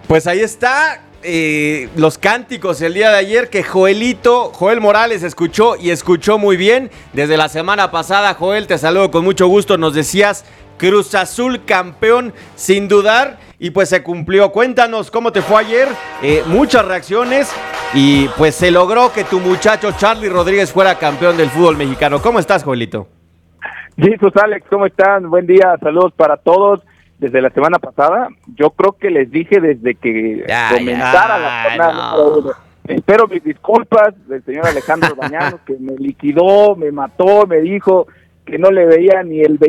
Pues ahí está, los cánticos el día de ayer que Joel Morales escuchó y escuchó muy bien. Desde la semana pasada, Joel, te saludo con mucho gusto, nos decías Cruz Azul campeón sin dudar y pues se cumplió. Cuéntanos cómo te fue ayer, muchas reacciones y pues se logró que tu muchacho Charly Rodríguez fuera campeón del fútbol mexicano. ¿Cómo estás, Joelito? Jesus, Alex, ¿cómo están? Buen día, saludos para todos. Desde la semana pasada, yo creo que les dije desde que comenzara la jornada. No. Espero mis disculpas del señor Alejandro Bañanos, que me liquidó, me mató, me dijo que no le veía ni el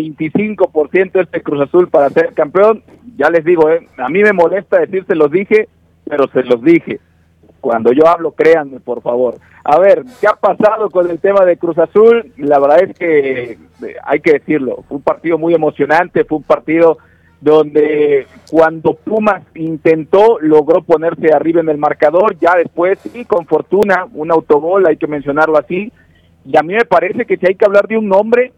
25% de este Cruz Azul para ser campeón. Ya les digo, a mí me molesta decir se los dije, pero se los dije. Cuando yo hablo, créanme, por favor. A ver, ¿qué ha pasado con el tema de Cruz Azul? La verdad es que hay que decirlo, fue un partido muy emocionante, fue un partido donde cuando Pumas intentó, logró ponerse arriba en el marcador, ya después, sí, con fortuna, un autogol, hay que mencionarlo así, y a mí me parece que si hay que hablar de un nombre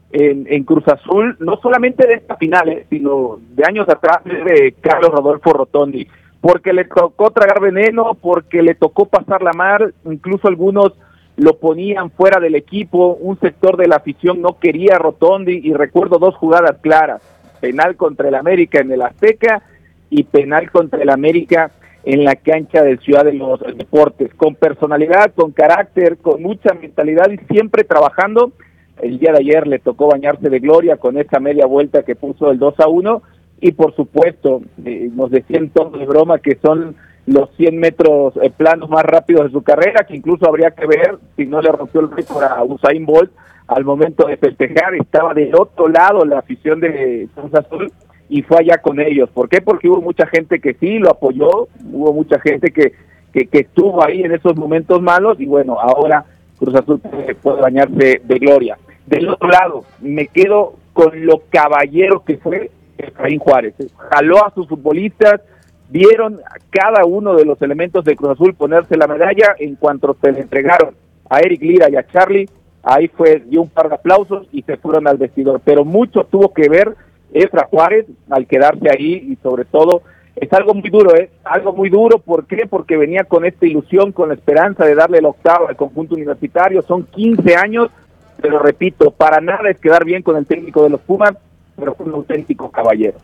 en Cruz Azul, no solamente de esta final, sino de años atrás, de Carlos Rodolfo Rotondi, porque le tocó tragar veneno, porque le tocó pasar la mar, incluso algunos lo ponían fuera del equipo, un sector de la afición no quería a Rotondi, y recuerdo dos jugadas claras, penal contra el América en el Azteca y penal contra el América en la cancha del Ciudad de los Deportes, con personalidad, con carácter, con mucha mentalidad y siempre trabajando. El día de ayer le tocó bañarse de gloria con esa media vuelta que puso el 2-1 y por supuesto nos decían todos de broma que son los 100 metros planos más rápidos de su carrera, que incluso habría que ver si no le rompió el récord a Usain Bolt. Al momento de festejar estaba del otro lado la afición de Cruz Azul y fue allá con ellos. ¿Por qué? Porque hubo mucha gente que sí lo apoyó, hubo mucha gente que estuvo ahí en esos momentos malos y bueno, ahora Cruz Azul puede bañarse de gloria. Del otro lado, me quedo con lo caballero que fue Efraín Juárez. Jaló a sus futbolistas, vieron a cada uno de los elementos de Cruz Azul ponerse la medalla en cuanto se le entregaron a Eric Lira y a Charly. Ahí dio un par de aplausos y se fueron al vestidor, pero mucho tuvo que ver Efra Juárez al quedarse ahí y sobre todo es algo muy duro, algo muy duro. ¿Por qué? Porque venía con esta ilusión, con la esperanza de darle el octavo al conjunto universitario, son 15 años, pero repito, para nada es quedar bien con el técnico de los Pumas, pero fue un auténtico caballero.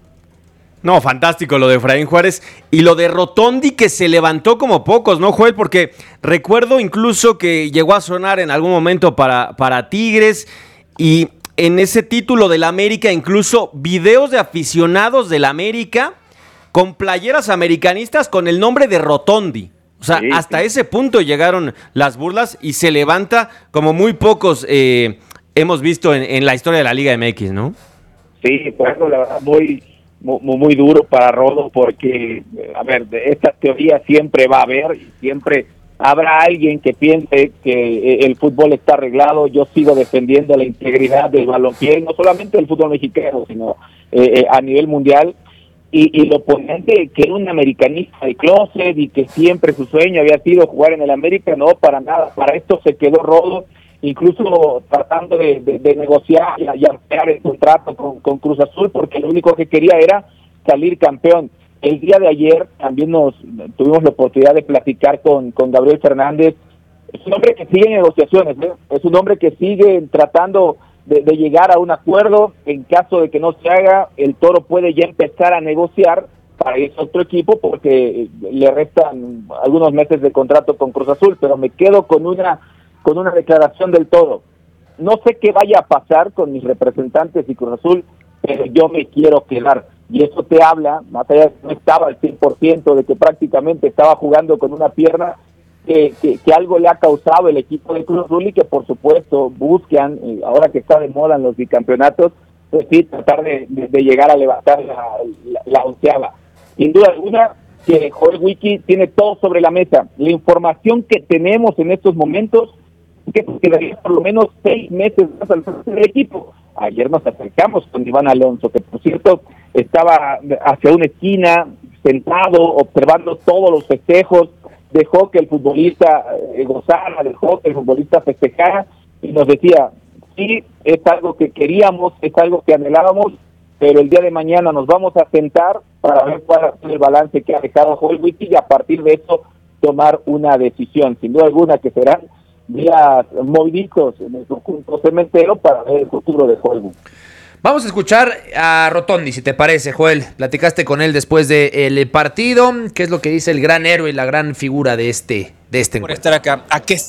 No, fantástico lo de Efraín Juárez y lo de Rotondi que se levantó como pocos, ¿no, Joel? Porque recuerdo incluso que llegó a sonar en algún momento para Tigres y en ese título del América incluso videos de aficionados del América con playeras americanistas con el nombre de Rotondi. O sea, sí, hasta ese punto llegaron las burlas y se levanta como muy pocos hemos visto en la historia de la Liga MX, ¿no? Sí, pues la verdad muy duro para Rodo porque, a ver, de esta teoría siempre va a haber, siempre habrá alguien que piense que el fútbol está arreglado. Yo sigo defendiendo la integridad del balompié, no solamente del fútbol mexicano, sino a nivel mundial. Y el oponente, que era un americanista de closet y que siempre su sueño había sido jugar en el América, no, para nada. Para esto se quedó Rodo, incluso tratando de negociar y ampliar el contrato con Cruz Azul, porque lo único que quería era salir campeón. El día de ayer también tuvimos la oportunidad de platicar con Gabriel Fernández. Es un hombre que sigue en negociaciones, es un hombre que sigue tratando de llegar a un acuerdo. En caso de que no se haga, el Toro puede ya empezar a negociar para ese otro equipo, porque le restan algunos meses de contrato con Cruz Azul, pero me quedo con una declaración del Toro. No sé qué vaya a pasar con mis representantes y Cruz Azul, pero yo me quiero quedar. Y eso te habla, más allá de que no estaba al 100%, de que prácticamente estaba jugando con una pierna, que algo le ha causado el equipo de Cruz Azul y que por supuesto buscan, ahora que está de moda en los bicampeonatos, pues sí, tratar de llegar a levantar la onceava. Sin duda alguna, que Joel Wiki tiene todo sobre la mesa. La información que tenemos en estos momentos que quedaría por lo menos 6 meses más al frente del equipo. Ayer nos acercamos con Iván Alonso, que por cierto estaba hacia una esquina, sentado, observando todos los festejos, dejó que el futbolista gozara, dejó que el futbolista festejara, y nos decía, sí, es algo que queríamos, es algo que anhelábamos, pero el día de mañana nos vamos a sentar para ver cuál es el balance que ha dejado Joel Witty y a partir de eso tomar una decisión, sin duda alguna que serán días moviditos en el conjunto cementero para ver el futuro de Joel Witty. Vamos a escuchar a Rotondi, si te parece, Joel. Platicaste con él después del partido. ¿Qué es lo que dice el gran héroe y la gran figura de este encuentro? Por estar acá. ¿A qué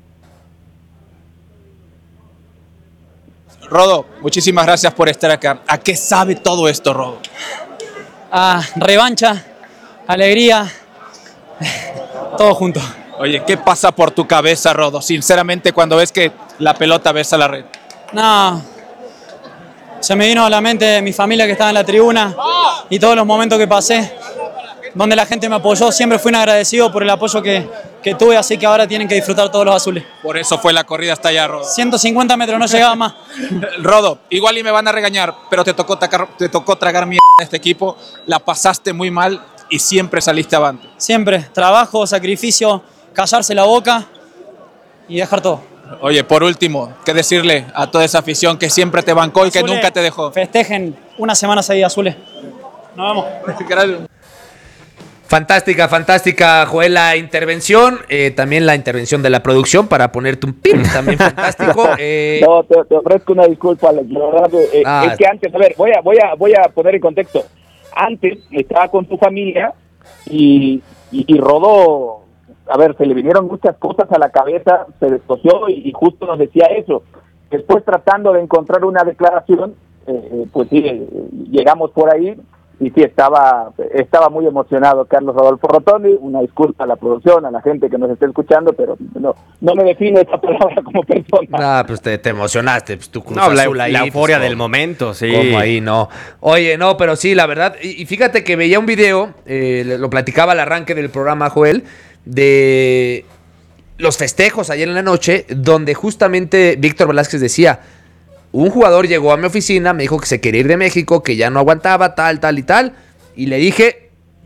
Rodo, muchísimas gracias por estar acá. ¿A qué sabe todo esto, Rodo? A revancha, alegría, todo junto. Oye, ¿qué pasa por tu cabeza, Rodo? Sinceramente, cuando ves que la pelota besa la red. No, se me vino a la mente mi familia que estaba en la tribuna y todos los momentos que pasé, donde la gente me apoyó. Siempre fui un agradecido por el apoyo que tuve, así que ahora tienen que disfrutar todos los azules. Por eso fue la corrida hasta allá, Rodo. 150 metros, no llegaba más. Rodo, igual y me van a regañar, pero te tocó tragar mierda a este equipo, la pasaste muy mal y siempre saliste avante. Siempre, trabajo, sacrificio, callarse la boca y dejar todo. Oye, por último, ¿qué decirle a toda esa afición que siempre te bancó y que Azules, nunca te dejó? Festejen una semana seguida, azules. Nos vemos. Gracias. Fantástica, Joel, la intervención. También la intervención de la producción para ponerte un pin, también fantástico. No, te ofrezco una disculpa, Alex. La verdad, es que antes, a ver, voy a poner en contexto. Antes estaba con tu familia y Rodó, a ver, se le vinieron muchas cosas a la cabeza, se descoció y justo nos decía eso. Después, tratando de encontrar una declaración, pues sí, llegamos por ahí. Y sí, estaba muy emocionado Carlos Rodolfo Rotondi. Una disculpa a la producción, a la gente que nos esté escuchando, pero no me define esa palabra como persona. Pues te emocionaste, pues tu Cruz Azul ahí, la euforia pues, del momento, sí. Como ahí, no. Oye, no, pero sí, la verdad. Y fíjate que veía un video, lo platicaba al arranque del programa, Joel, de los festejos ayer en la noche, donde justamente Víctor Velázquez decía: un jugador llegó a mi oficina, me dijo que se quería ir de México, que ya no aguantaba, tal, y le dije,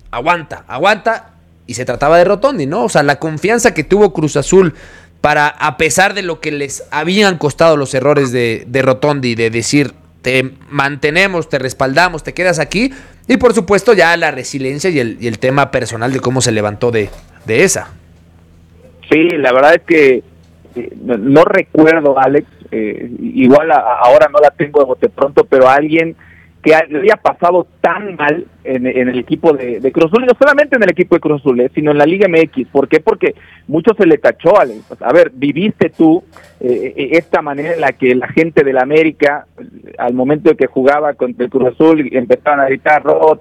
aguanta, y se trataba de Rotondi, ¿no? O sea, la confianza que tuvo Cruz Azul para, a pesar de lo que les habían costado los errores de Rotondi, de decir, te mantenemos, te respaldamos, te quedas aquí, y por supuesto ya la resiliencia y el tema personal de cómo se levantó de esa. Sí, la verdad es que no recuerdo, Alex, igual ahora no la tengo de bote pronto, pero alguien que había pasado tan mal en el equipo de Cruz Azul, y no solamente en el equipo de Cruz Azul, sino en la Liga MX. ¿Por qué? Porque mucho se le tachó, Alex. A ver, viviste tú esta manera en la que la gente de la América, al momento de que jugaba contra el Cruz Azul, empezaban a gritar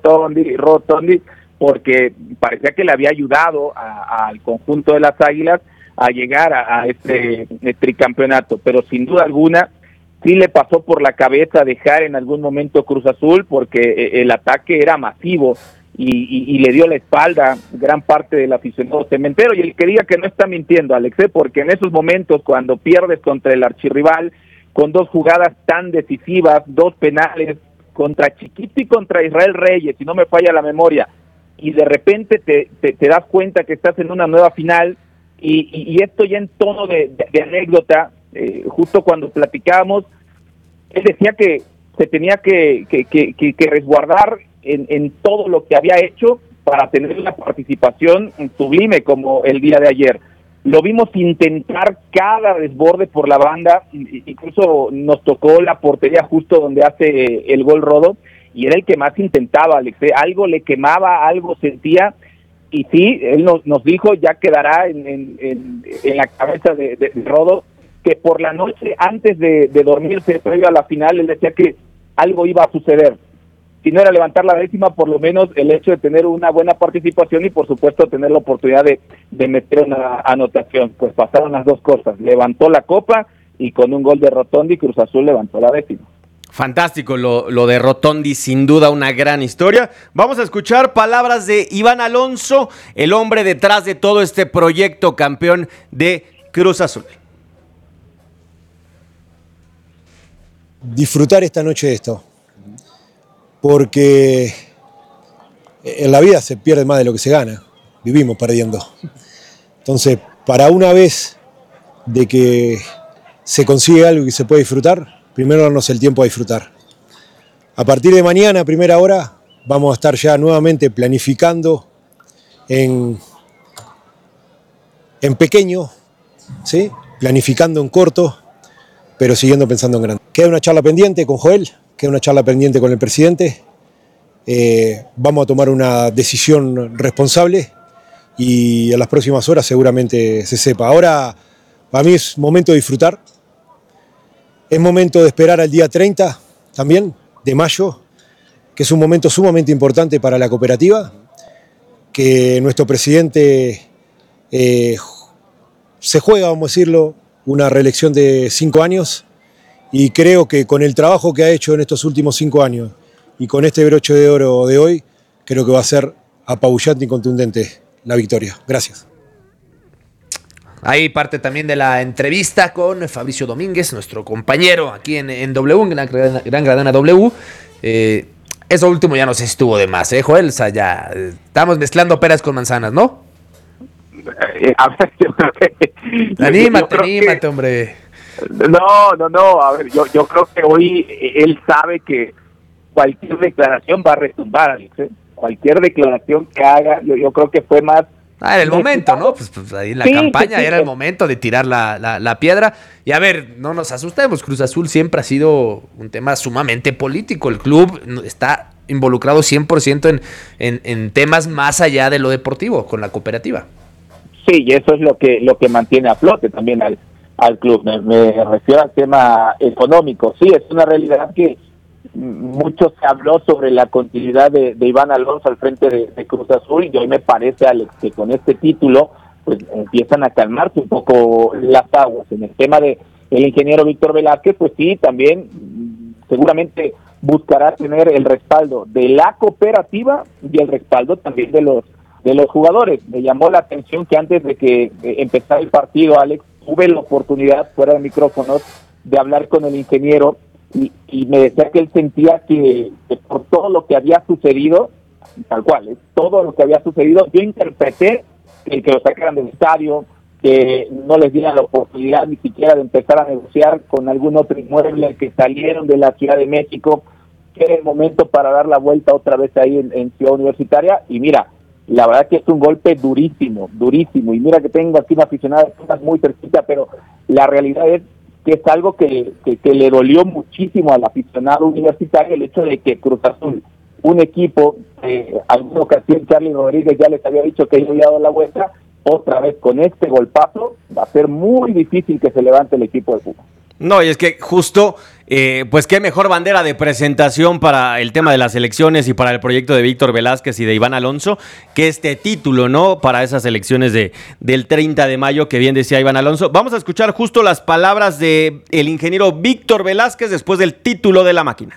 Rotondi, porque parecía que le había ayudado al conjunto de las Águilas a llegar a este tricampeonato, pero sin duda alguna sí le pasó por la cabeza dejar en algún momento Cruz Azul, porque el ataque era masivo y le dio la espalda gran parte del aficionado cementero, y él quería que no está mintiendo, Alex, porque en esos momentos cuando pierdes contra el archirrival, con dos jugadas tan decisivas, dos penales contra Chiquito y contra Israel Reyes, si no me falla la memoria, y de repente te das cuenta que estás en una nueva final. Y esto ya en tono de anécdota, justo cuando platicábamos, él decía que se tenía que resguardar en todo lo que había hecho para tener una participación sublime como el día de ayer. Lo vimos intentar cada desborde por la banda, incluso nos tocó la portería justo donde hace el gol Rodo, y era el que más intentaba, Alex. Algo le quemaba, algo sentía. Y sí, él nos dijo, ya quedará en la cabeza de Rodo, que por la noche, antes de dormirse, previo a la final, él decía que algo iba a suceder. Si no era levantar la décima, por lo menos el hecho de tener una buena participación y, por supuesto, tener la oportunidad de meter una anotación. Pues pasaron las dos cosas. Levantó la copa y con un gol de Rotondi, Cruz Azul levantó la décima. Fantástico lo de Rotondi, sin duda una gran historia. Vamos a escuchar palabras de Iván Alonso, el hombre detrás de todo este proyecto campeón de Cruz Azul. Disfrutar esta noche de esto, porque en la vida se pierde más de lo que se gana, vivimos perdiendo. Entonces, para una vez de que se consigue algo y que se puede disfrutar, primero darnos el tiempo a disfrutar. A partir de mañana, a primera hora, vamos a estar ya nuevamente planificando en pequeño, ¿sí? Planificando en corto, pero siguiendo pensando en grande. Queda una charla pendiente con Joel, queda una charla pendiente con el presidente. Vamos a tomar una decisión responsable y en las próximas horas seguramente se sepa. Ahora, para mí es momento de disfrutar, es momento de esperar al día 30 también, de mayo, que es un momento sumamente importante para la cooperativa, que nuestro presidente se juega, vamos a decirlo, una reelección de 5 años, y creo que con el trabajo que ha hecho en estos últimos 5 años y con este broche de oro de hoy, creo que va a ser apabullante y contundente la victoria. Gracias. Ahí parte también de la entrevista con Fabricio Domínguez, nuestro compañero aquí en W, en Gran Granada W. Eso último ya no sé si estuvo de más, Joel. O sea, ya estamos mezclando peras con manzanas, ¿no? A ver, yo creo que... Anímate, hombre. No, a ver, yo creo que hoy él sabe que cualquier declaración va a retumbar, Alex, ¿eh? Cualquier declaración que haga, yo creo que fue más... Era el momento, ¿no? Pues ahí en la campaña era el momento de tirar la piedra. Y a ver, no nos asustemos, Cruz Azul siempre ha sido un tema sumamente político. El club está involucrado 100% en temas más allá de lo deportivo, con la cooperativa. Sí, y eso es lo que mantiene a flote también al club. Me refiero al tema económico. Sí, es una realidad que mucho se habló sobre la continuidad de Iván Alonso al frente de Cruz Azul, y hoy me parece, Alex, que con este título pues empiezan a calmarse un poco las aguas. En el tema de el ingeniero Víctor Velázquez, pues sí, también seguramente buscará tener el respaldo de la cooperativa y el respaldo también de los jugadores. Me llamó la atención que antes de que empezara el partido, Alex, tuve la oportunidad fuera de micrófonos de hablar con el ingeniero y me decía que él sentía que por todo lo que había sucedido, tal cual, todo lo que había sucedido, yo interpreté que lo sacaran del estadio, que no les dieran la oportunidad ni siquiera de empezar a negociar con algún otro inmueble, que salieron de la Ciudad de México, que era el momento para dar la vuelta otra vez ahí en Ciudad Universitaria. Y mira, la verdad que es un golpe durísimo, y mira que tengo aquí una aficionada muy cerquita, pero la realidad es que es algo que le dolió muchísimo al aficionado universitario, el hecho de que Cruz Azul, un equipo, alguna ocasión Charlie Rodríguez ya les había dicho que ellos había dado la vuelta, otra vez con este golpazo va a ser muy difícil que se levante el equipo de Pumas. No, y es que justo, pues qué mejor bandera de presentación para el tema de las elecciones y para el proyecto de Víctor Velázquez y de Iván Alonso que este título, ¿no? Para esas elecciones del 30 de mayo que bien decía Iván Alonso. Vamos a escuchar justo las palabras del ingeniero Víctor Velázquez después del título de la máquina.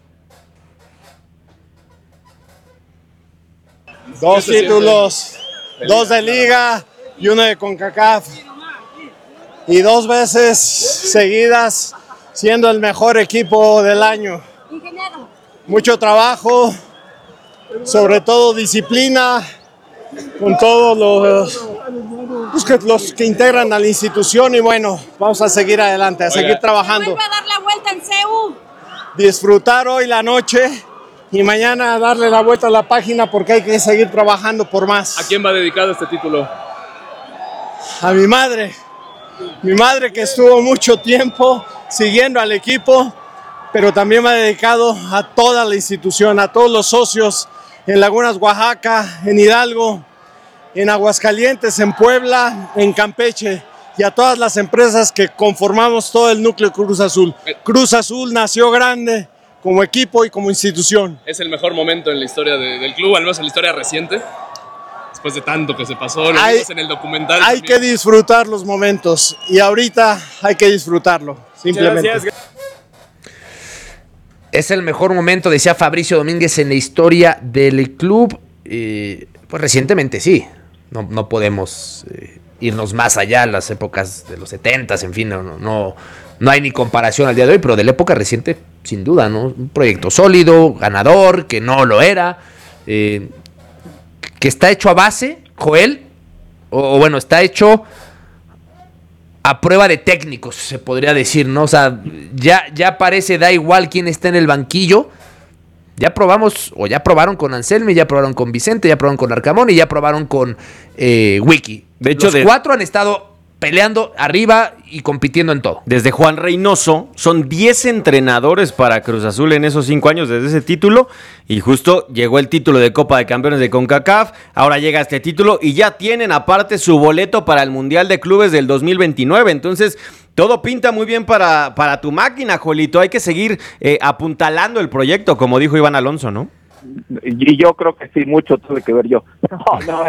2 títulos, 2 de Liga y 1 de CONCACAF. Y 2 veces seguidas siendo el mejor equipo del año. Mucho trabajo, sobre todo disciplina, con todos los que integran a la institución, y bueno, vamos a seguir adelante, a seguir trabajando. Vuelve a dar la vuelta en CU. Disfrutar hoy la noche y mañana darle la vuelta a la página, porque hay que seguir trabajando por más. ¿A quién va dedicado este título? A mi madre. Mi madre, que estuvo mucho tiempo siguiendo al equipo, pero también me ha dedicado a toda la institución, a todos los socios en Lagunas, Oaxaca, en Hidalgo, en Aguascalientes, en Puebla, en Campeche, y a todas las empresas que conformamos todo el núcleo Cruz Azul. Cruz Azul nació grande como equipo y como institución. ¿Es el mejor momento en la historia del club, al menos en la historia reciente? Después de tanto que se pasó, lo vimos en el documental. Hay que disfrutar los momentos, y ahorita hay que disfrutarlo, simplemente. Es el mejor momento, decía Fabricio Domínguez, en la historia del club. Pues recientemente sí, no podemos irnos más allá, las épocas de los 70s, en fin, no hay ni comparación al día de hoy, pero de la época reciente, sin duda, ¿no? Un proyecto sólido, ganador, que no lo era, que está hecho a base, Joel, o bueno, está hecho a prueba de técnicos, se podría decir, ¿no? O sea, ya parece, da igual quién está en el banquillo, Ya probamos, o ya probaron con Anselmi, ya probaron con Vicente, ya probaron con Larcamón y ya probaron con Wiki. De hecho, los 4 han estado peleando arriba y compitiendo en todo. Desde Juan Reynoso, son 10 entrenadores para Cruz Azul en esos 5 años desde ese título, y justo llegó el título de Copa de Campeones de CONCACAF, ahora llega este título y ya tienen aparte su boleto para el Mundial de Clubes del 2029, entonces todo pinta muy bien para tu máquina, Joelito. Hay que seguir apuntalando el proyecto, como dijo Iván Alonso, ¿no? Y yo creo que sí, mucho tuve que ver yo. No,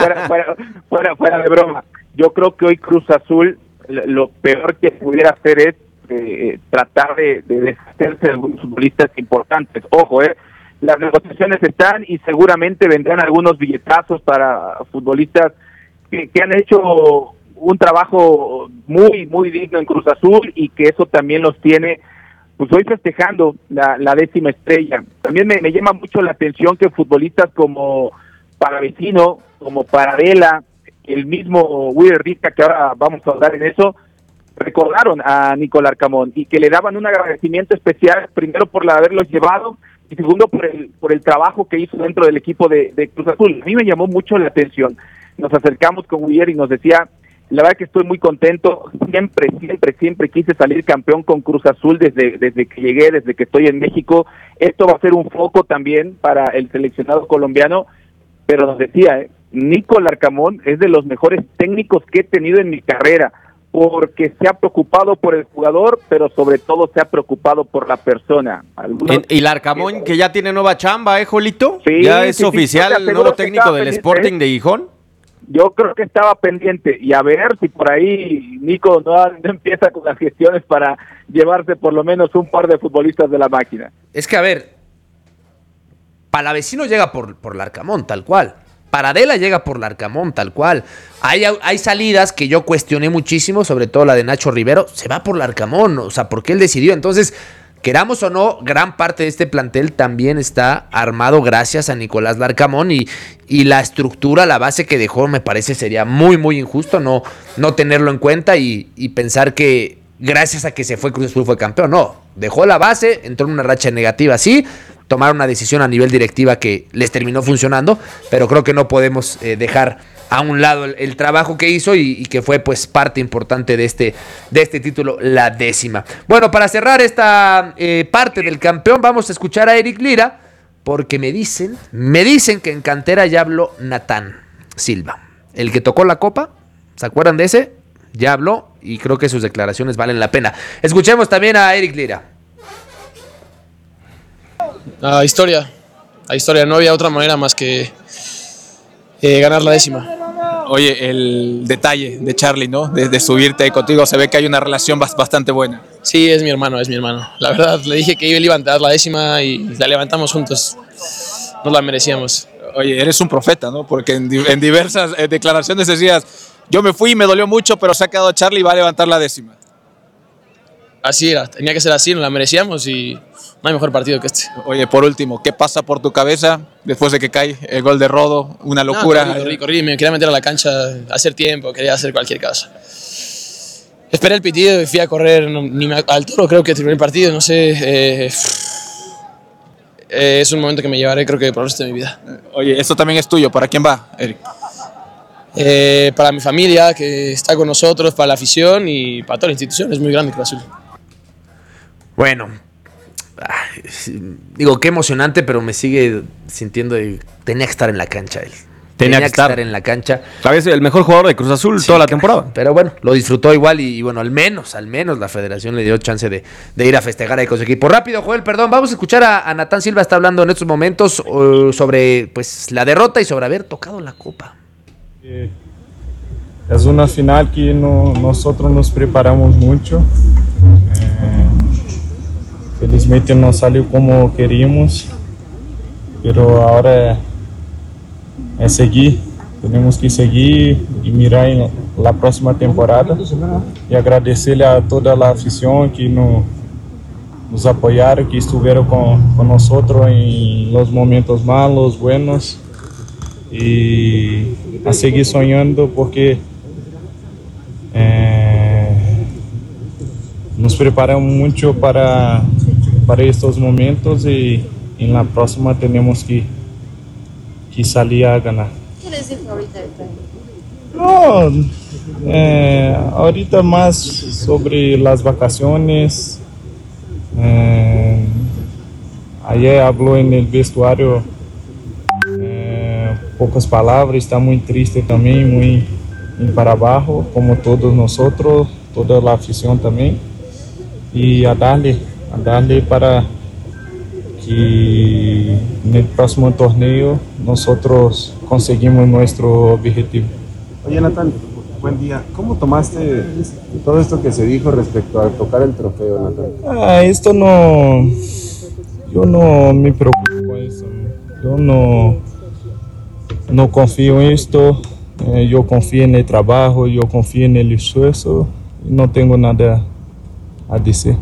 fuera de broma. Yo creo que hoy Cruz Azul lo peor que pudiera hacer es tratar de deshacerse de algunos futbolistas importantes. Ojo, las negociaciones están y seguramente vendrán algunos billetazos para futbolistas que han hecho un trabajo muy, muy digno en Cruz Azul y que eso también los tiene, pues hoy festejando la 10ª estrella. También me llama mucho la atención que futbolistas como Paravecino, como Paradela, el mismo Willer Rica, que ahora vamos a hablar en eso, recordaron a Nicolás Larcamón y que le daban un agradecimiento especial, primero por haberlos llevado y segundo por el trabajo que hizo dentro del equipo de Cruz Azul. A mí me llamó mucho la atención. Nos acercamos con Willer y nos decía: la verdad que estoy muy contento, siempre quise salir campeón con Cruz Azul desde que llegué, desde que estoy en México. Esto va a ser un foco también para el seleccionado colombiano, pero nos decía, Nicolás Larcamón es de los mejores técnicos que he tenido en mi carrera, porque se ha preocupado por el jugador, pero sobre todo se ha preocupado por la persona. Y Larcamón, que ya tiene nueva chamba, Jolito, sí, ya es oficial el nuevo técnico del Sporting de Gijón. Yo creo que estaba pendiente, y a ver si por ahí Nico no empieza con las gestiones para llevarse por lo menos un par de futbolistas de la máquina. Es que, a ver, Palavecino llega por Larcamón, tal cual. Paradela llega por Larcamón, tal cual. Hay salidas que yo cuestioné muchísimo, sobre todo la de Nacho Rivero, se va por Larcamón, o sea, porque él decidió. Entonces, queramos o no, gran parte de este plantel también está armado gracias a Nicolás Larcamón y la estructura, la base que dejó, me parece sería muy, muy injusto no tenerlo en cuenta y pensar que gracias a que se fue Cruz Azul fue campeón. No, dejó la base, entró en una racha negativa, sí, tomaron una decisión a nivel directiva que les terminó funcionando, pero creo que no podemos dejar a un lado el trabajo que hizo y que fue pues parte importante de este título, la 10ª. Bueno, para cerrar esta parte del campeón, vamos a escuchar a Eric Lira, porque me dicen que en cantera ya habló Natán Silva, el que tocó la copa, ¿se acuerdan de ese? Ya habló y creo que sus declaraciones valen la pena. Escuchemos también a Eric Lira. Historia, no había otra manera más que ganar la 10ª. Oye, el detalle de Charlie, ¿no? De subirte ahí contigo, se ve que hay una relación bastante buena. Sí, es mi hermano. La verdad, le dije que él iba a dar la 10ª y la levantamos juntos. Nos la merecíamos. Oye, eres un profeta, ¿no? Porque en diversas declaraciones decías, yo me fui, me dolió mucho, pero se ha quedado Charlie y va a levantar la 10ª. Así era, tenía que ser así, nos la merecíamos y no hay mejor partido que este. Oye, por último, ¿qué pasa por tu cabeza después de que cae el gol de Rodo? Una locura. Corrí, me quería meter a la cancha, hacer tiempo, quería hacer cualquier cosa. Esperé el pitido y fui a correr, al Toro creo que terminé el partido, no sé. Es un momento que me llevaré creo que por el resto de mi vida. Oye, esto también es tuyo, ¿para quién va, Eric? Para mi familia que está con nosotros, para la afición y para toda la institución, es muy grande Cruz Azul. Bueno, digo, qué emocionante, pero me sigue sintiendo de tenía que estar en la cancha él. Tenía que estar en la cancha. ¿Sabes? El mejor jugador de Cruz Azul toda la temporada. Pero bueno, lo disfrutó igual y bueno, al menos la federación le dio chance de ir a festejar ahí con su equipo. Rápido, Joel, perdón, vamos a escuchar a Natán Silva, está hablando en estos momentos sobre pues la derrota y sobre haber tocado la copa. Es una final que nosotros nos preparamos mucho. Felizmente no salió como queríamos, pero ahora es seguir. Tenemos que seguir y mirar en la próxima temporada y agradecerle a toda la afición que nos apoyaron, que estuvieron con nosotros en los momentos malos, buenos, y a seguir soñando porque nos preparamos mucho para estos momentos y en la próxima tenemos que salir a ganar. ¿Qué les dijo ahorita Efraín? No, ahorita más sobre las vacaciones. Ayer habló en el vestuario pocas palabras, está muy triste también, muy para abajo, como todos nosotros, toda la afición también. Y a darle para que en el próximo torneo nosotros conseguimos nuestro objetivo. Oye, Natán, buen día. ¿Cómo tomaste todo esto que se dijo respecto a tocar el trofeo, Natán? Esto no... Yo no me preocupo con eso. Yo no confío en esto. Yo confío en el trabajo, yo confío en el esfuerzo. Y no tengo nada a decir.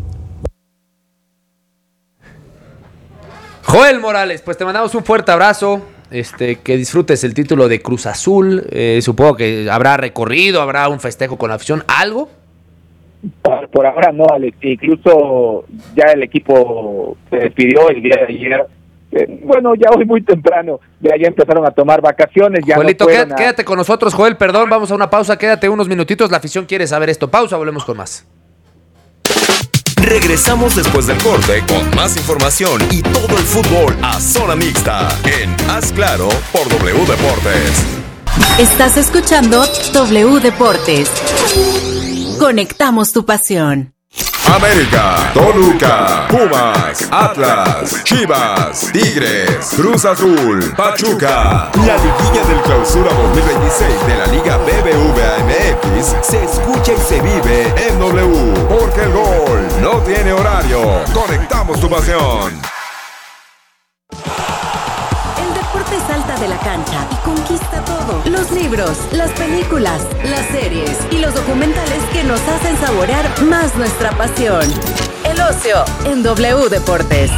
Joel Morales, pues te mandamos un fuerte abrazo. Que disfrutes el título de Cruz Azul. Supongo que habrá recorrido, habrá un festejo con la afición, ¿algo? Por ahora no, Alex. Incluso ya el equipo se despidió el día de ayer. Bueno, ya hoy muy temprano, ya empezaron a tomar vacaciones. Ya Joelito, no quédate con nosotros, Joel, perdón, vamos a una pausa, quédate unos minutitos, la afición quiere saber esto. Pausa, volvemos con más. Regresamos después del corte con más información y todo el fútbol a zona mixta en Haz Claro por W Deportes. Estás escuchando W Deportes. Conectamos tu pasión. América, Toluca, Pumas, Atlas, Chivas, Tigres, Cruz Azul, Pachuca. La liguilla del Clausura 2026 de la Liga BBVA MX se escucha y se vive en W, porque el gol no tiene horario. Conectamos tu pasión. El deporte salta de la cancha y conquista todo. Los libros, las películas, las series y los documentales que nos hacen saborear más nuestra pasión. El ocio en W Deportes.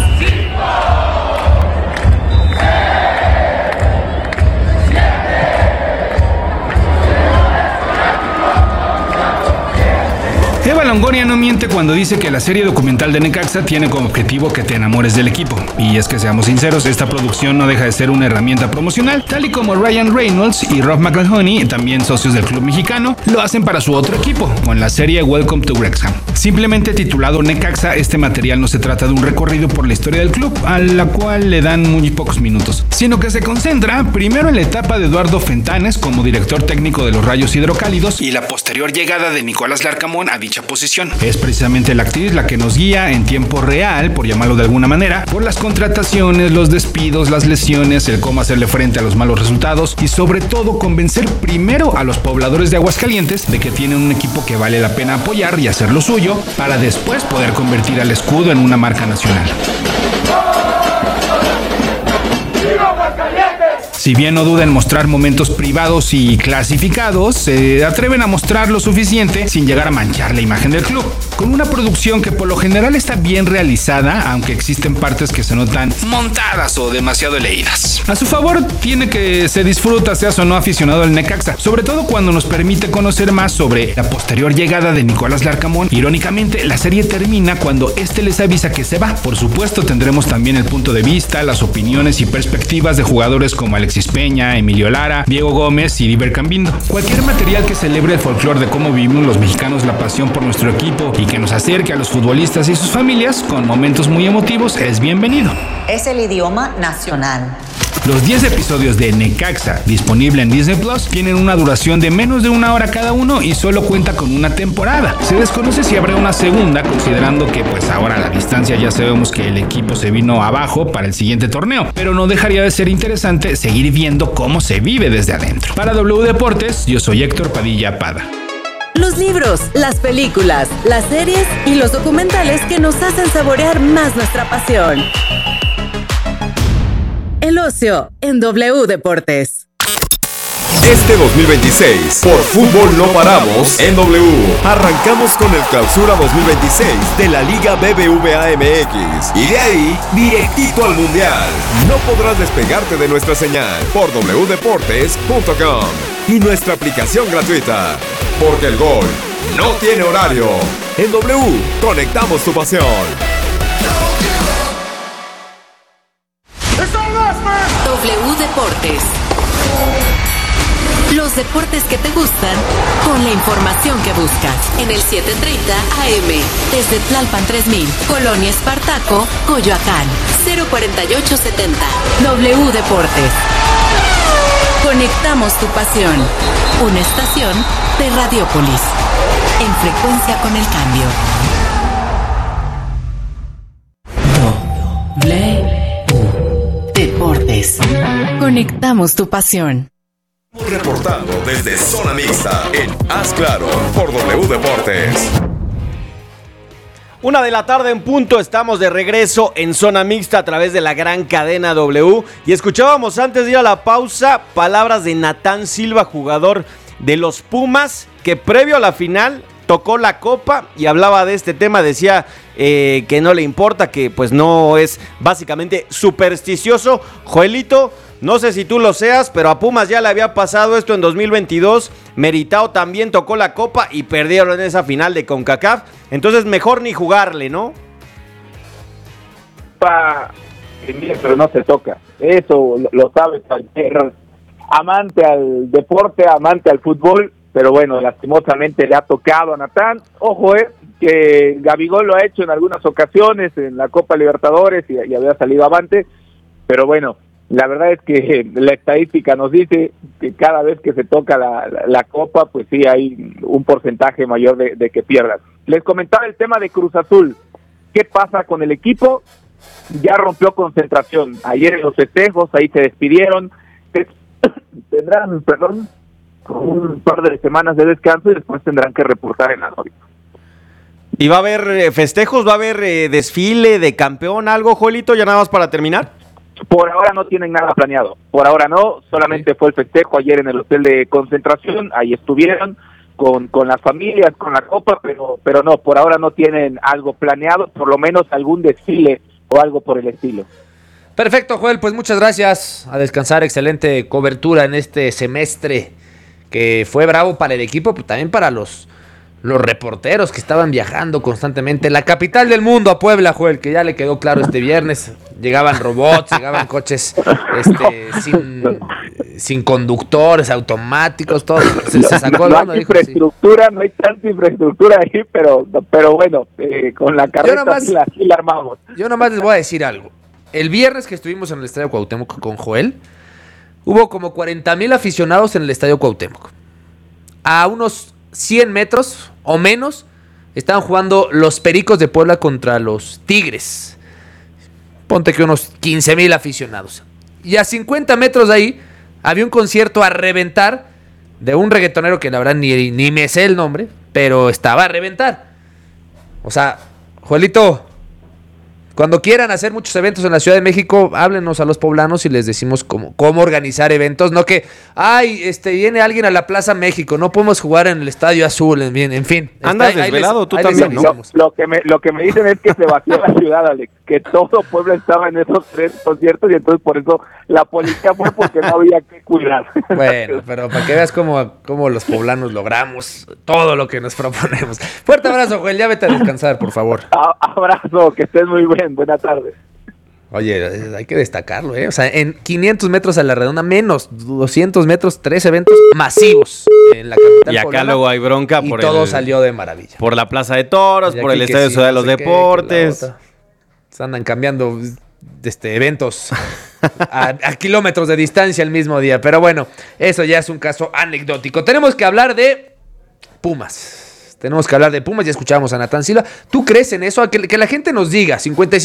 Eva Longoria no miente cuando dice que la serie documental de Necaxa tiene como objetivo que te enamores del equipo. Y es que seamos sinceros, esta producción no deja de ser una herramienta promocional, tal y como Ryan Reynolds y Rob McElhenney, también socios del club mexicano, lo hacen para su otro equipo, con la serie Welcome to Wrexham. Simplemente titulado Necaxa, este material no se trata de un recorrido por la historia del club, a la cual le dan muy pocos minutos, sino que se concentra primero en la etapa de Eduardo Fentanes como director técnico de los Rayos Hidrocálidos y la posterior llegada de Nicolás Larcamón a dicha posición. Es precisamente la actriz la que nos guía en tiempo real, por llamarlo de alguna manera, por las contrataciones, los despidos, las lesiones, el cómo hacerle frente a los malos resultados y sobre todo convencer primero a los pobladores de Aguascalientes de que tienen un equipo que vale la pena apoyar y hacer lo suyo para después poder convertir al escudo en una marca nacional. Si bien no duda en mostrar momentos privados y clasificados, se atreven a mostrar lo suficiente sin llegar a manchar la imagen del club. Con una producción que por lo general está bien realizada, aunque existen partes que se notan montadas o demasiado leídas. A su favor tiene que se disfruta, seas o no aficionado al Necaxa, sobre todo cuando nos permite conocer más sobre la posterior llegada de Nicolás Larcamón. Irónicamente, la serie termina cuando este les avisa que se va. Por supuesto, tendremos también el punto de vista, las opiniones y perspectivas de jugadores como Alexis Peña, Emilio Lara, Diego Gómez y Diver Cambindo. Cualquier material que celebre el folclore de cómo vivimos los mexicanos la pasión por nuestro equipo y que nos acerque a los futbolistas y sus familias con momentos muy emotivos es bienvenido. Es el idioma nacional. Los 10 episodios de Necaxa, disponible en Disney Plus, tienen una duración de menos de 1 hora cada uno y solo cuenta con una temporada. Se desconoce si habrá una segunda, considerando que pues ahora a la distancia ya sabemos que el equipo se vino abajo para el siguiente torneo, pero no dejaría de ser interesante seguir viendo cómo se vive desde adentro. Para W Deportes, yo soy Héctor Padilla Pada. Los libros, las películas, las series y los documentales que nos hacen saborear más nuestra pasión. El ocio en W Deportes. Este 2026, por fútbol no paramos en W. Arrancamos con el Clausura 2026 de la Liga BBVA MX y de ahí directito al Mundial. No podrás despegarte de nuestra señal por wdeportes.com y nuestra aplicación gratuita, porque el gol no tiene horario. En W, conectamos tu pasión. Deportes. Los deportes que te gustan con la información que buscas en el 730 AM. Desde Tlalpan 3000, Colonia Espartaco, Coyoacán, 04870. W Deportes. Conectamos tu pasión. Una estación de Radiópolis. En frecuencia con el cambio. W Deportes. Conectamos tu pasión. Reportando desde Zona Mixta en Haz Claro por W Deportes. 1:00 en punto, estamos de regreso en Zona Mixta a través de la gran cadena W. Y escuchábamos antes de ir a la pausa palabras de Natán Silva, jugador de los Pumas, que previo a la final tocó la copa y hablaba de este tema. Decía que no le importa, que pues no es básicamente supersticioso. Joelito, no sé si tú lo seas, pero a Pumas ya le había pasado esto en 2022. Meritao también tocó la copa y perdieron en esa final de CONCACAF. Entonces mejor ni jugarle, ¿no? Pero no se toca. Eso lo sabe cualquier amante al deporte, amante al fútbol. Pero bueno, lastimosamente le ha tocado a Natán. Ojo, que Gabigol lo ha hecho en algunas ocasiones en la Copa Libertadores y había salido avante. Pero bueno, la verdad es que la estadística nos dice que cada vez que se toca la Copa, pues sí hay un porcentaje mayor de que pierdas. Les comentaba el tema de Cruz Azul. ¿Qué pasa con el equipo? Ya rompió concentración. Ayer en los festejos, ahí se despidieron. Tendrán, un par de semanas de descanso y después tendrán que reportar en la nómina. ¿Y va a haber festejos? ¿Va a haber desfile de campeón, algo, Joelito, ya nada más para terminar? Por ahora no tienen nada planeado, por ahora no, solamente fue el festejo ayer en el hotel de concentración, ahí estuvieron con las familias, con la copa, pero no, por ahora no tienen algo planeado, por lo menos algún desfile o algo por el estilo. Perfecto, Joel, pues muchas gracias, a descansar, excelente cobertura en este semestre que fue bravo para el equipo, pero también para los reporteros que estaban viajando constantemente. La capital del mundo, a Puebla, Joel, que ya le quedó claro este viernes. Llegaban robots, llegaban coches sin conductores, automáticos, todo. Se sacó no hay infraestructura, sí. No hay tanta infraestructura ahí, pero bueno, con la carreta sí la armamos. Yo nomás les voy a decir algo. El viernes que estuvimos en el Estadio Cuauhtémoc con Joel, hubo como 40,000 aficionados en el Estadio Cuauhtémoc. A unos 100 metros o menos estaban jugando los Pericos de Puebla contra los Tigres. Ponte que unos 15,000 aficionados. Y a 50 metros de ahí había un concierto a reventar de un reggaetonero que la verdad ni me sé el nombre, pero estaba a reventar. O sea, Joelito, cuando quieran hacer muchos eventos en la Ciudad de México, háblenos a los poblanos y les decimos cómo organizar eventos. No que, viene alguien a la Plaza México, no podemos jugar en el Estadio Azul, en fin. Andas desvelado, tú también, ¿no? Lo que me dicen es que se vació la ciudad, Alex, que todo Puebla estaba en esos 3 conciertos y entonces por eso la policía fue porque no había que cuidar. Bueno, pero para que veas cómo los poblanos logramos todo lo que nos proponemos. Fuerte abrazo, Joel, ya vete a descansar, por favor. Abrazo, que estés muy bien. Buenas tardes. Oye, hay que destacarlo, ¿eh? O sea, en 500 metros a la redonda, menos 200 metros, 3 eventos masivos en la capital. Y acá poblana, luego hay bronca y todo salió de maravilla. Por la Plaza de Toros, por el Estadio Ciudad de los Deportes. Se andan cambiando eventos a kilómetros de distancia el mismo día. Pero bueno, eso ya es un caso anecdótico. Tenemos que hablar de Pumas. Ya escuchábamos a Natán Silva. ¿Tú crees en eso? Que la gente nos diga,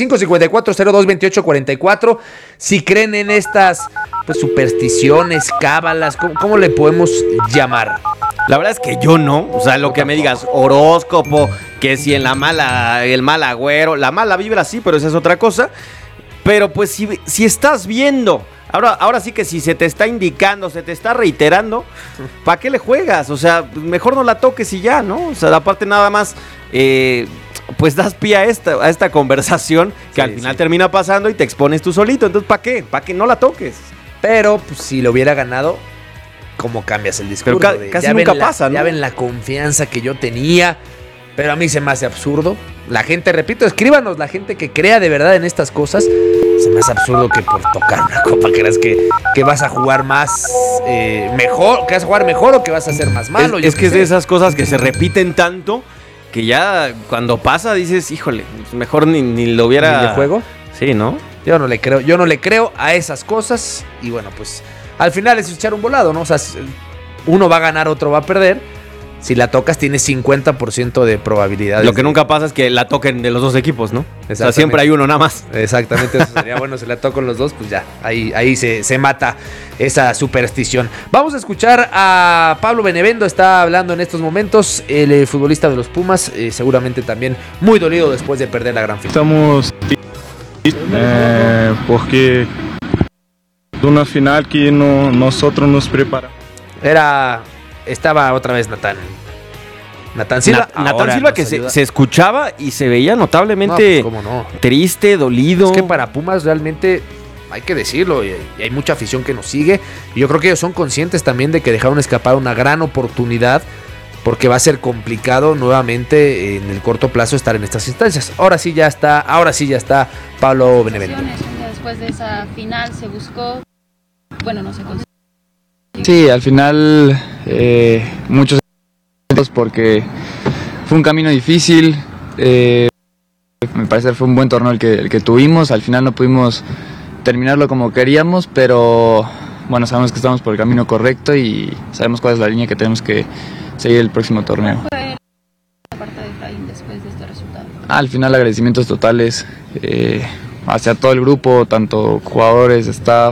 55-54-02-28-44, si creen en estas supersticiones, cábalas, ¿cómo le podemos llamar? La verdad es que yo no, o sea, lo que me digas, horóscopo, que si en el mal agüero, la mala vibra sí, pero esa es otra cosa. Pero pues si estás viendo, ahora sí que si se te está indicando, se te está reiterando, ¿para qué le juegas? O sea, mejor no la toques y ya, ¿no? O sea, aparte nada más, pues das pie a esta conversación que al final termina pasando y te expones tú solito. Entonces, ¿para qué? ¿Para que no la toques? Pero pues, si lo hubiera ganado, ¿cómo cambias el discurso? Pero casi nunca pasa, ¿no? Ya ven la confianza que yo tenía, pero a mí se me hace absurdo. La gente, repito, escríbanos, la gente que crea de verdad en estas cosas. O Se me hace absurdo que por tocar una copa creas que vas a jugar más mejor, que vas a jugar mejor o que vas a ser más malo. Es que es de esas cosas que se repiten tanto que ya cuando pasa dices, híjole, mejor ni lo hubiera... ¿Ni de juego? Sí, ¿no? Yo no le creo a esas cosas. Y bueno, pues al final es echar un volado, ¿no? O sea, uno va a ganar, otro va a perder. Si la tocas, tienes 50% de probabilidades. Lo que nunca pasa es que la toquen de los dos equipos, ¿no? O sea, siempre hay uno nada más. Exactamente, eso sería bueno. Si la tocan los dos, pues ya, ahí se mata esa superstición. Vamos a escuchar a Pablo Benevendo, está hablando en estos momentos, el futbolista de los Pumas, seguramente también muy dolido después de perder la gran final. Estamos porque una final que nosotros nos preparamos. Estaba otra vez Natán Silva. Natán Silva que se escuchaba y se veía notablemente triste, dolido. Es que para Pumas realmente, hay que decirlo, y hay mucha afición que nos sigue. Y yo creo que ellos son conscientes también de que dejaron escapar una gran oportunidad, porque va a ser complicado nuevamente en el corto plazo estar en estas instancias. Ahora sí ya está Pablo Benevento. Después de esa final se buscó, no se consiguió. Sí, al final muchos porque fue un camino difícil, me parece que fue un buen torneo el que tuvimos, al final no pudimos terminarlo como queríamos, pero bueno, sabemos que estamos por el camino correcto y sabemos cuál es la línea que tenemos que seguir el próximo torneo. ¿Cuál fue la parte de Efraín después de este resultado? Al final agradecimientos totales hacia todo el grupo, tanto jugadores, staff.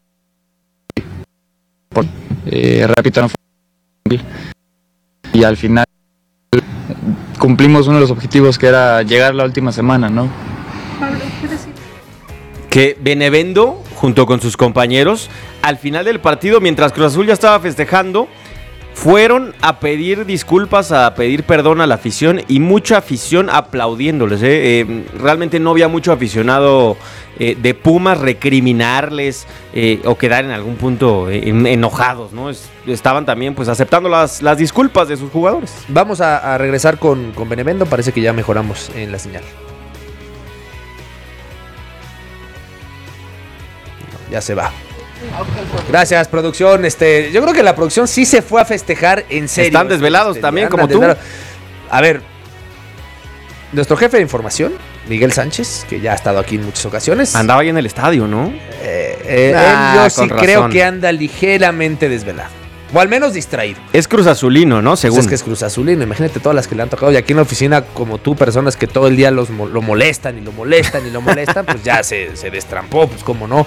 Repito, no fue y al final cumplimos uno de los objetivos que era llegar la última semana, ¿no? Pablo, ¿qué decir? Que Benevendo, junto con sus compañeros, al final del partido, mientras Cruz Azul ya estaba festejando, fueron a pedir disculpas, a pedir perdón a la afición y mucha afición aplaudiéndoles. Realmente no había mucho aficionado de Pumas recriminarles o quedar en algún punto enojados, ¿no? Estaban también pues aceptando las disculpas de sus jugadores. Vamos a regresar con Benevendo, parece que ya mejoramos en la señal. Ya se va. Gracias, producción. Yo creo que la producción sí se fue a festejar en serio. Están desvelados también, como tú. A ver, nuestro jefe de información, Miguel Sánchez, que ya ha estado aquí en muchas ocasiones. Andaba ahí en el estadio, ¿no? Yo sí creo que anda ligeramente desvelado. O al menos distraído. Es Cruz Azulino, ¿no? Según. Pues es que es Cruz Azulino. Imagínate todas las que le han tocado. Y aquí en la oficina, como tú, personas que todo el día lo molestan y lo molestan y lo molestan, pues ya se destrampó, pues como no.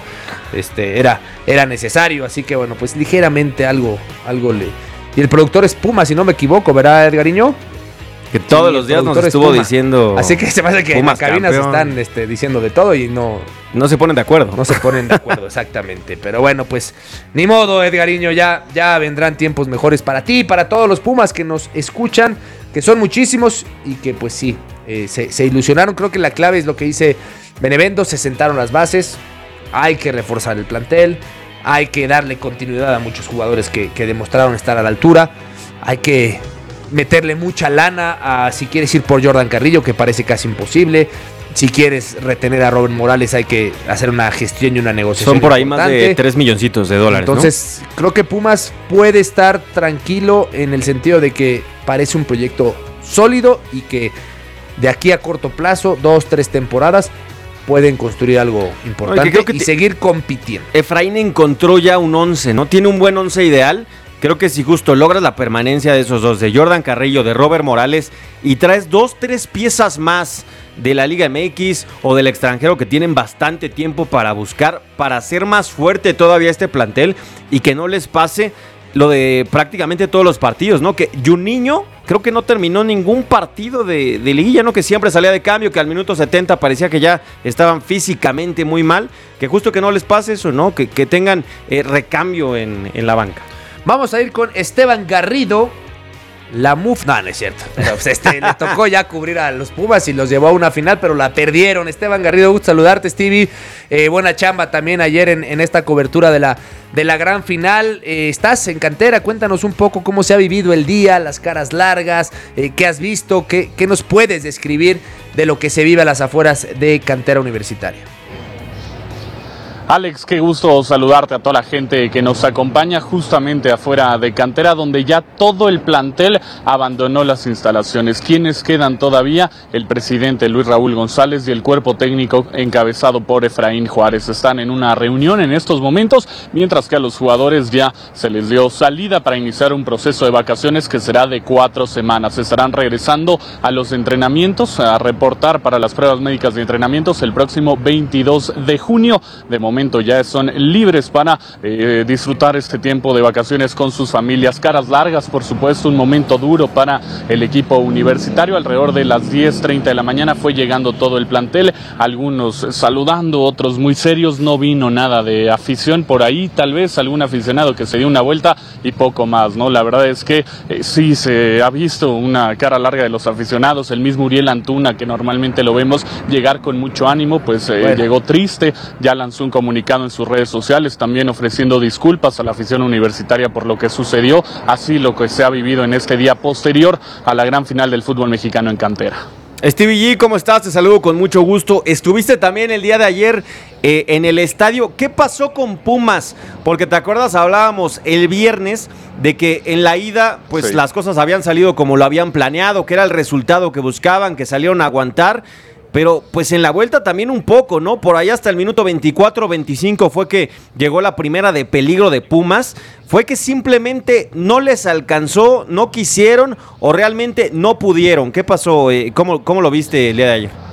Era necesario. Así que bueno, pues ligeramente algo le... Y el productor es Puma, si no me equivoco, ¿verdad, Edgariño? Que todos los días nos estuvo diciendo. Así que se me hace que Pumas en la cabina se están diciendo de todo y no se ponen de acuerdo. No se ponen de acuerdo, exactamente. Pero bueno, pues ni modo, Edgariño, ya vendrán tiempos mejores para ti y para todos los Pumas que nos escuchan, que son muchísimos y que pues sí, se ilusionaron. Creo que la clave es lo que dice Benevendo, se sentaron las bases, hay que reforzar el plantel, hay que darle continuidad a muchos jugadores que demostraron estar a la altura, hay que meterle mucha lana a si quieres ir por Jordan Carrillo, que parece casi imposible. Si quieres retener a Robert Morales, hay que hacer una gestión y una negociación. Son por ahí importante. Más de 3 milloncitos de dólares. Entonces, ¿no? Creo que Pumas puede estar tranquilo en el sentido de que parece un proyecto sólido y que de aquí a corto plazo, 2-3 temporadas, pueden construir algo importante y seguir compitiendo. Efraín encontró ya un 11, ¿no? Tiene un buen 11 ideal. Creo que si justo logras la permanencia de esos dos, de Jordan Carrillo, de Robert Morales, y traes 2-3 piezas más de la Liga MX o del extranjero que tienen bastante tiempo para buscar, para hacer más fuerte todavía este plantel y que no les pase lo de prácticamente todos los partidos, ¿no? Que Juninho creo que no terminó ningún partido de liguilla, ¿no? Que siempre salía de cambio, que al minuto 70 parecía que ya estaban físicamente muy mal, que justo que no les pase eso, ¿no? Que tengan recambio en la banca. Vamos a ir con Esteban Garrido. La MUF, no es cierto. Pero, le tocó ya cubrir a los Pumas y los llevó a una final, pero la perdieron. Esteban Garrido, gusto saludarte, Stevie. Buena chamba también ayer en esta cobertura de la gran final. Estás en cantera, cuéntanos un poco cómo se ha vivido el día, las caras largas, qué has visto, qué nos puedes describir de lo que se vive a las afueras de Cantera Universitaria. Alex, qué gusto saludarte a toda la gente que nos acompaña justamente afuera de Cantera, donde ya todo el plantel abandonó las instalaciones. ¿Quiénes quedan todavía? El presidente Luis Raúl González y el cuerpo técnico encabezado por Efraín Juárez. Están en una reunión en estos momentos, mientras que a los jugadores ya se les dio salida para iniciar un proceso de vacaciones que será de 4 semanas. Estarán regresando a los entrenamientos, a reportar para las pruebas médicas de entrenamientos el próximo 22 de junio. De momento ya son libres para disfrutar este tiempo de vacaciones con sus familias. Caras largas, por supuesto, un momento duro para el equipo universitario. Alrededor de las 10:30 de la mañana fue llegando todo el plantel, algunos saludando, otros muy serios. No vino nada de afición por ahí, tal vez algún aficionado que se dio una vuelta y poco más, ¿no? La verdad es que sí se ha visto una cara larga de los aficionados. El mismo Uriel Antuna, que normalmente lo vemos llegar con mucho ánimo, pues llegó triste, ya lanzó un comunicado en sus redes sociales, también ofreciendo disculpas a la afición universitaria por lo que sucedió, así lo que se ha vivido en este día posterior a la gran final del fútbol mexicano en Cantera. Stevie G, ¿cómo estás? Te saludo con mucho gusto. Estuviste también el día de ayer en el estadio. ¿Qué pasó con Pumas? Porque te acuerdas, hablábamos el viernes de que en la ida, pues sí, las cosas habían salido como lo habían planeado, que era el resultado que buscaban, que salieron a aguantar. Pero pues en la vuelta también un poco, ¿no? Por ahí hasta el minuto 24-25 fue que llegó la primera de peligro de Pumas. ¿Fue que simplemente no les alcanzó, no quisieron o realmente no pudieron? ¿Qué pasó? ¿Cómo lo viste el día de ayer?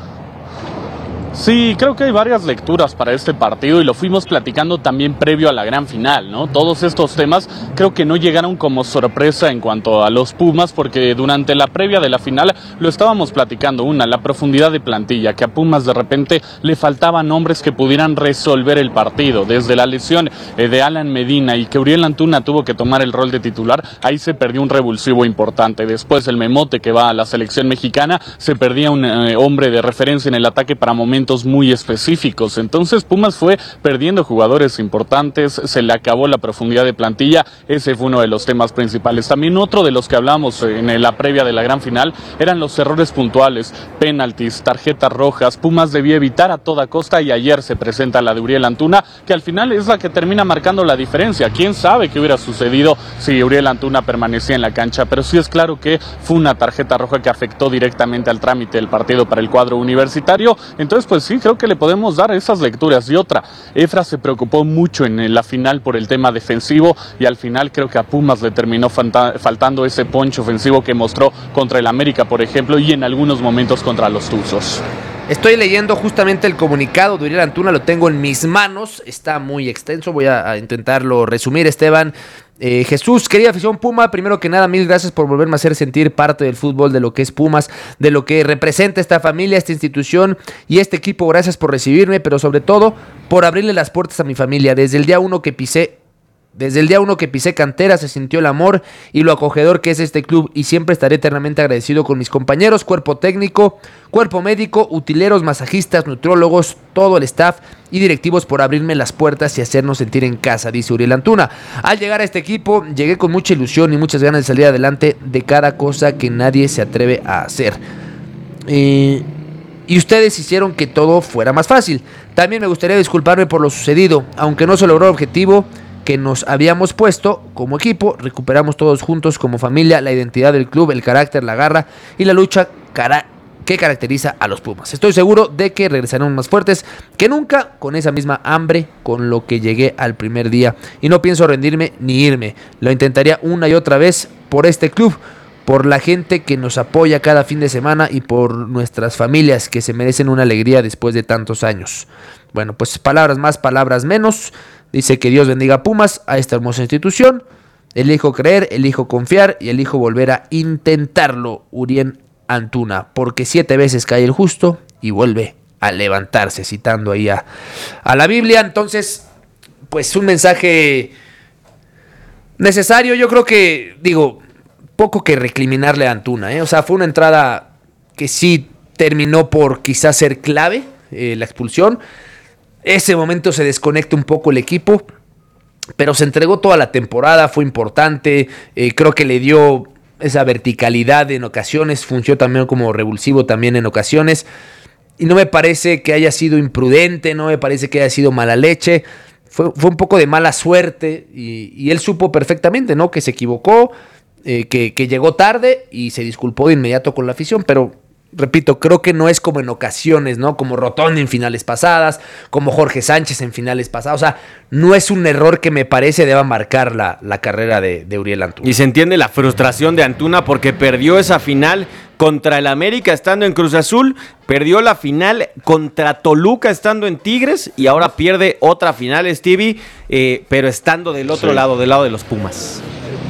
Sí, creo que hay varias lecturas para este partido y lo fuimos platicando también previo a la gran final, ¿no? Todos estos temas creo que no llegaron como sorpresa en cuanto a los Pumas, porque durante la previa de la final lo estábamos platicando. La profundidad de plantilla, que a Pumas de repente le faltaban hombres que pudieran resolver el partido. Desde la lesión de Alan Medina y que Uriel Antuna tuvo que tomar el rol de titular, ahí se perdió un revulsivo importante. Después el Memote, que va a la selección mexicana, se perdía un hombre de referencia en el ataque para momentos muy específicos. Entonces Pumas fue perdiendo jugadores importantes, se le acabó la profundidad de plantilla. Ese fue uno de los temas principales. También otro de los que hablamos en la previa de la gran final eran los errores puntuales, penaltis, tarjetas rojas. Pumas debía evitar a toda costa y ayer se presenta la de Uriel Antuna, que al final es la que termina marcando la diferencia. ¿Quién sabe qué hubiera sucedido si Uriel Antuna permanecía en la cancha? Pero sí es claro que fue una tarjeta roja que afectó directamente al trámite del partido para el cuadro universitario. Entonces pues sí, creo que le podemos dar esas lecturas. Y otra, Efra se preocupó mucho en la final por el tema defensivo y al final creo que a Pumas le terminó faltando ese poncho ofensivo que mostró contra el América, por ejemplo, y en algunos momentos contra los Tuzos. Estoy leyendo justamente el comunicado de Uriel Antuna, lo tengo en mis manos, está muy extenso, voy a intentarlo resumir, Esteban. Jesús, querida afición Puma, primero que nada, mil gracias por volverme a hacer sentir parte del fútbol, de lo que es Pumas, de lo que representa esta familia, esta institución y este equipo. Gracias por recibirme, pero sobre todo por abrirle las puertas a mi familia. Desde el día uno que pisé Cantera se sintió el amor y lo acogedor que es este club, y siempre estaré eternamente agradecido con mis compañeros, cuerpo técnico, cuerpo médico, utileros, masajistas, nutriólogos, todo el staff y directivos por abrirme las puertas y hacernos sentir en casa, dice Uriel Antuna. Al llegar a este equipo llegué con mucha ilusión y muchas ganas de salir adelante de cada cosa que nadie se atreve a hacer. Y ustedes hicieron que todo fuera más fácil. También me gustaría disculparme por lo sucedido, aunque no se logró el objetivo que nos habíamos puesto como equipo. Recuperamos todos juntos como familia la identidad del club, el carácter, la garra y la lucha que caracteriza a los Pumas. Estoy seguro de que regresarán más fuertes que nunca, con esa misma hambre con lo que llegué al primer día, y no pienso rendirme ni irme. Lo intentaría una y otra vez por este club, por la gente que nos apoya cada fin de semana y por nuestras familias que se merecen una alegría después de tantos años. Bueno, pues palabras más, palabras menos. Dice que Dios bendiga a Pumas, a esta hermosa institución. Elijo creer, elijo confiar y elijo volver a intentarlo, Uriel Antuna, porque 7 veces cae el justo y vuelve a levantarse, citando ahí a la Biblia. Entonces, pues un mensaje necesario. Yo creo que, poco que recriminarle a Antuna, O sea, fue una entrada que sí terminó por quizás ser clave, la expulsión. Ese momento se desconecta un poco el equipo, pero se entregó toda la temporada, fue importante, creo que le dio esa verticalidad en ocasiones, funcionó también como revulsivo también en ocasiones. y no me parece que haya sido imprudente, no me parece que haya sido mala leche. Fue un poco de mala suerte y él supo perfectamente, ¿no? Que se equivocó, que llegó tarde y se disculpó de inmediato con la afición, pero repito, creo que no es como en ocasiones, ¿no? Como Rotondi en finales pasadas, como Jorge Sánchez en finales pasadas. O sea, no es un error que me parece deba marcar la carrera de Uriel Antuna. Y se entiende la frustración de Antuna porque perdió esa final contra el América estando en Cruz Azul, perdió la final contra Toluca estando en Tigres y ahora pierde otra final, Stevie, pero estando del otro lado, del lado de los Pumas.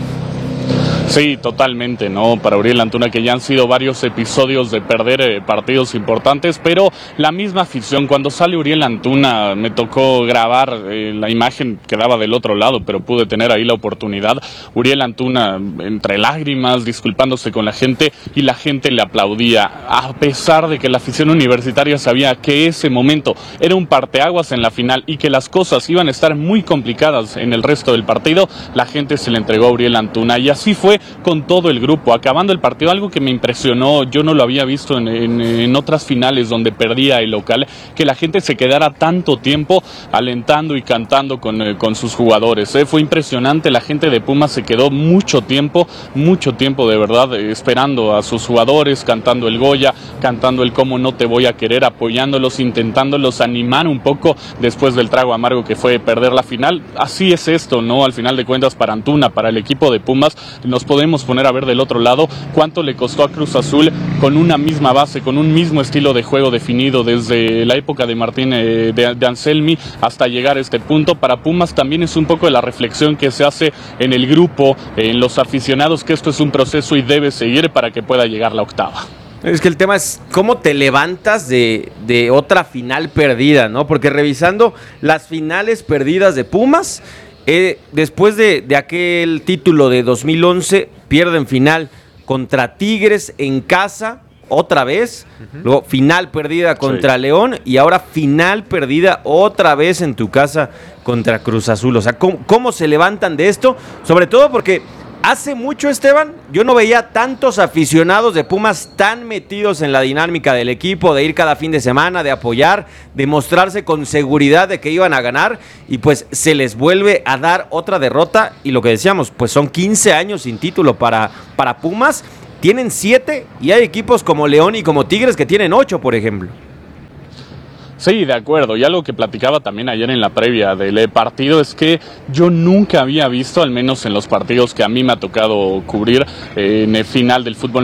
Sí, totalmente, ¿no? Para Uriel Antuna, que ya han sido varios episodios de perder partidos importantes, pero la misma afición, cuando sale Uriel Antuna, me tocó grabar la imagen que daba del otro lado, pero pude tener ahí la oportunidad. Uriel Antuna, entre lágrimas, disculpándose con la gente, y la gente le aplaudía, a pesar de que la afición universitaria sabía que ese momento era un parteaguas en la final y que las cosas iban a estar muy complicadas en el resto del partido. La gente se le entregó a Uriel Antuna, y así fue con todo el grupo. Acabando el partido, algo que me impresionó, yo no lo había visto en otras finales donde perdía el local, que la gente se quedara tanto tiempo alentando y cantando con sus jugadores. Fue impresionante, la gente de Pumas se quedó mucho tiempo de verdad, esperando a sus jugadores, cantando el Goya, cantando el Cómo no te voy a querer, apoyándolos, intentándolos animar un poco después del trago amargo que fue perder la final. Así es esto, ¿no? Al final de cuentas, para Antuna, para el equipo de Pumas, nos podemos poner a ver del otro lado cuánto le costó a Cruz Azul con una misma base, con un mismo estilo de juego definido desde la época de Martín de Anselmi hasta llegar a este punto. Para Pumas también es un poco de la reflexión que se hace en el grupo, en los aficionados, que esto es un proceso y debe seguir para que pueda llegar la octava. Es que el tema es cómo te levantas de otra final perdida, ¿no? Porque revisando las finales perdidas de Pumas, después de aquel título de 2011, pierden final contra Tigres en casa, otra vez, luego final perdida contra León y ahora final perdida otra vez en tu casa contra Cruz Azul. O sea, ¿cómo se levantan de esto? Sobre todo porque hace mucho, Esteban, yo no veía tantos aficionados de Pumas tan metidos en la dinámica del equipo, de ir cada fin de semana, de apoyar, de mostrarse con seguridad de que iban a ganar, y pues se les vuelve a dar otra derrota, y lo que decíamos, pues son 15 años sin título para Pumas, tienen 7, y hay equipos como León y como Tigres que tienen 8, por ejemplo. Sí, de acuerdo. Y algo que platicaba también ayer en la previa del partido es que yo nunca había visto, al menos en los partidos que a mí me ha tocado cubrir en el final del fútbol